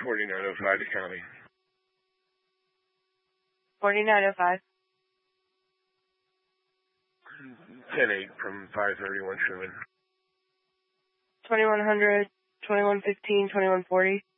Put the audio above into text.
4905 to county. 4905. 10-8 from 531 Truman. 2100, 2115, 2140.